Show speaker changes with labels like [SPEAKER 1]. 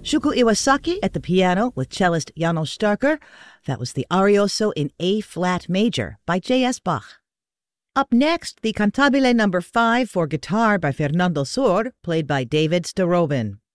[SPEAKER 1] Shuko Iwasaki at the piano with cellist Janos Starker. That was the Arioso in A-flat major by J.S. Bach. Up next, the Cantabile No. 5 for guitar by Fernando Sor, played by David Starobin.